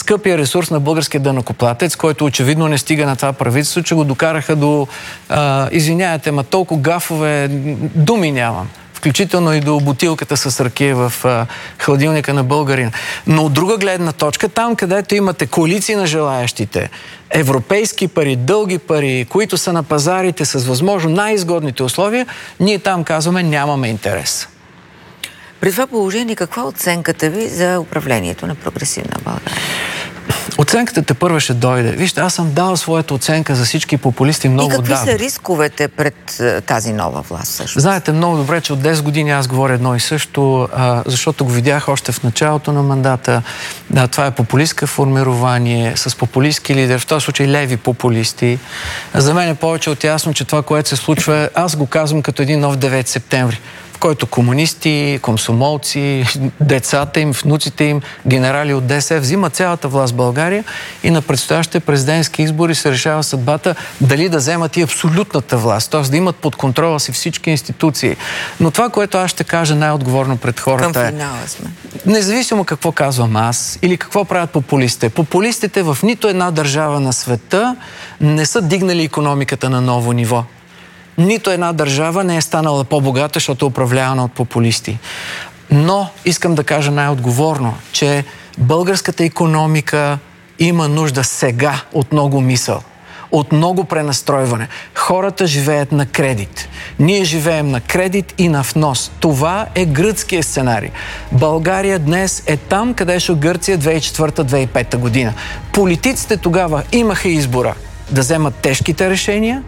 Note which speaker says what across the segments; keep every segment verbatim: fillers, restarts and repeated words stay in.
Speaker 1: скъпия ресурс на българския данъкоплатец, който очевидно не стига на това правителство, че го докараха до а, извиняйте, ма толкова гафове, думи нямам. Включително и до бутилката с ракия в а, хладилника на българина. Но от друга гледна точка, там където имате коалиции на желаящите, европейски пари, дълги пари, които са на пазарите с възможно най-изгодните условия, ние там казваме нямаме интерес.
Speaker 2: При това положение, каква е оценката ви за управлението на Прогресивна България?
Speaker 1: Оценката те първа ще дойде. Вижте, аз съм дал своята оценка за всички популисти много давно.
Speaker 2: И какви са рисковете пред тази нова власт също?
Speaker 1: Знаете много добре, че от десет години аз говоря едно и също, а, защото го видях още в началото на мандата. Да, това е популистка формирование с популистки лидер, в този случай леви популисти. За мен е повече от ясно, че това, което се случва, аз го казвам като един нов девети септември, който комунисти, комсомолци, децата им, внуците им, генерали от ДС взимат цялата власт в България и на предстоящите президентски избори се решава съдбата дали да вземат и абсолютната власт, т.е. да имат под контрола си всички институции. Но това, което аз ще кажа най-отговорно пред хората е, независимо какво казвам аз или какво правят популистите. Популистите в нито една държава на света не са дигнали икономиката на ново ниво. Нито една държава не е станала по-богата, защото е управлявана от популисти. Но искам да кажа най-отговорно, че българската икономика има нужда сега от много мисъл, от много пренастройване. Хората живеят на кредит. Ние живеем на кредит и на внос. Това е гръцкият сценарий. България днес е там, където Гърция две хиляди и четвърта - две хиляди и пета година. Политиците тогава имаха избора да вземат тежките решения,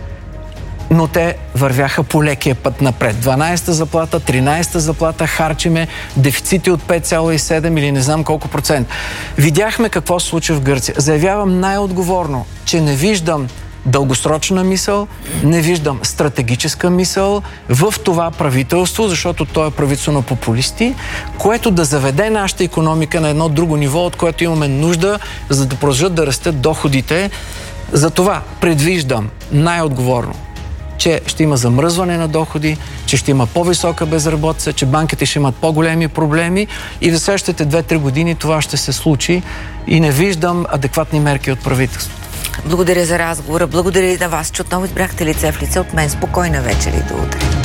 Speaker 1: но те вървяха по лекия път напред. дванадесета заплата, тринадесета заплата, харчиме дефицити от пет цяло и седем или не знам колко процент. Видяхме какво се случва в Гърция. Заявявам най-отговорно, че не виждам дългосрочна мисъл, не виждам стратегическа мисъл в това правителство, защото то е правителство на популисти, което да заведе нашата икономика на едно друго ниво, от което имаме нужда, за да продължат да растат доходите. Затова предвиждам най-отговорно, че ще има замръзване на доходи, че ще има по-висока безработица, че банките ще имат по-големи проблеми и в следващите две-три години това ще се случи и не виждам адекватни мерки от правителството.
Speaker 2: Благодаря за разговора. Благодаря и на вас, че отново избрахте лице в лице от мен. Спокойна вечер и до утре.